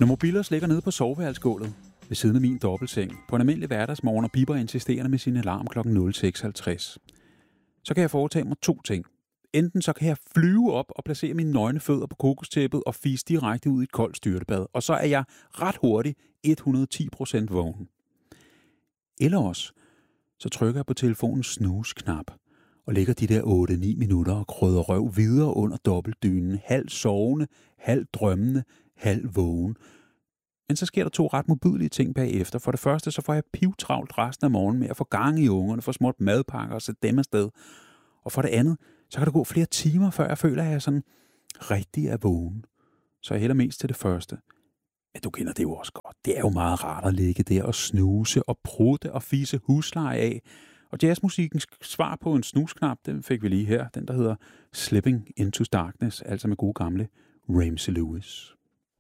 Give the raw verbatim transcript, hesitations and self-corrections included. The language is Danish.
Når Mobilos ligger nede på soveværelsesgulvet ved siden af min dobbeltseng på en almindelig hverdagsmorgen og biber insisterende med sin alarm klokken nul seks halvtreds, så kan jeg foretage mig to ting. Enten så kan jeg flyve op og placere mine nøgne fødder på kokostæppet og fise direkte ud i et koldt styrtebad, og så er jeg ret hurtigt hundrede og ti procent vågen. Eller også, så trykker jeg på telefonens snooze-knap og lægger de der otte ni minutter og krydder røv videre under dobbeltdynen, halv sovende, halv drømmende, halv vågen. Men så sker der to ret modbydelige ting bagefter. For det første, så får jeg pivtravlt resten af morgenen med at få gang i ungerne, få småt madpakker og sætte dem afsted. Og for det andet, så kan der gå flere timer, før jeg føler, at jeg sådan rigtig er vågen. Så jeg hælder mest til det første. Men du kender det jo også godt. Det er jo meget rart at ligge der og snuse og prutte og fise husleje af. Og jazzmusikkens svar på en snusknap, den fik vi lige her. Den, der hedder Slipping into Darkness, altså med gode gamle Ramsey Lewis.